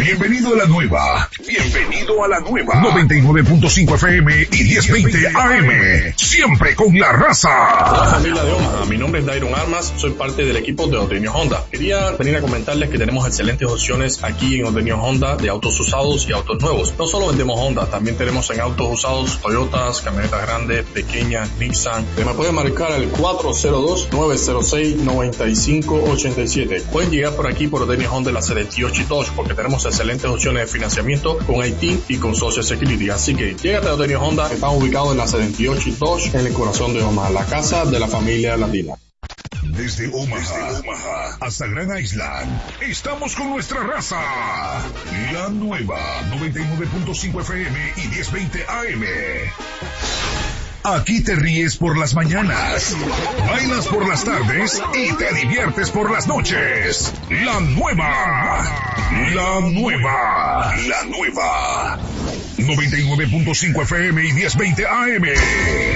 Bienvenido a la nueva. Bienvenido a la nueva. 99.5 FM y 1020 AM. Siempre con la raza. Hola familia de Omaha, mi nombre es Dairon Armas, soy parte del equipo de Otoño Honda. Quería venir a comentarles que tenemos excelentes opciones aquí en Otoño Honda de autos usados y autos nuevos. No solo vendemos Honda, también tenemos en autos usados Toyotas, camionetas grandes, pequeñas, Nissan. Me pueden marcar al 402-906-9587. Pueden llegar por aquí por Otoño Honda en la 78 y Dodge porque tenemos excelentes opciones de financiamiento con IT y con Social Security. Así que llégate a Otoño Honda, están ubicados en la 78 y Dodge en el corazón de Omaha, la casa de la familia latina. Desde Omaha hasta Grand Island, estamos con nuestra raza. La nueva 99.5 FM y 1020 AM. Aquí te ríes por las mañanas, bailas por las tardes y te diviertes por las noches. La nueva 99.5 FM y 1020 AM.